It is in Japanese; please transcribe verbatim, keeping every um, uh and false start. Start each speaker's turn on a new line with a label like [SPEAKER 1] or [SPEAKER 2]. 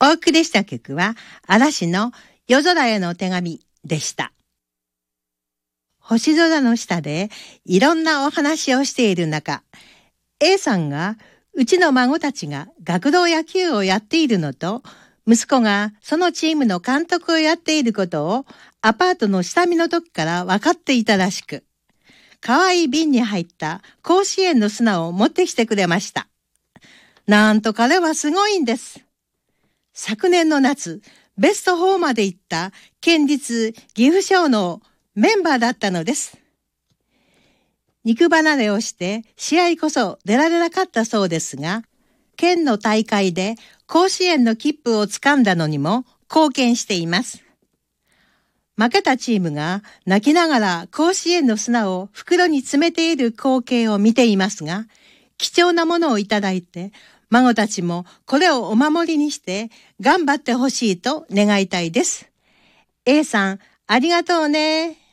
[SPEAKER 1] お送りした曲は嵐の夜空への手紙でした。星空の下でいろんなお話をしている中、A さんがうちの孫たちが学童野球をやっているのと、息子がそのチームの監督をやっていることをアパートの下見の時から分かっていたらしく、かわいい瓶に入った甲子園の砂を持ってきてくれました。なんと彼はすごいんです。昨年の夏、ベストよんまで行った県立岐阜商のメンバーだったのです。肉離れをして試合こそ出られなかったそうですが、県の大会で甲子園の切符をつかんだのにも貢献しています。負けたチームが泣きながら甲子園の砂を袋に詰めている光景を見ていますが、貴重なものをいただいて、孫たちもこれをお守りにして頑張ってほしいと願いたいです。A さん、ありがとうね。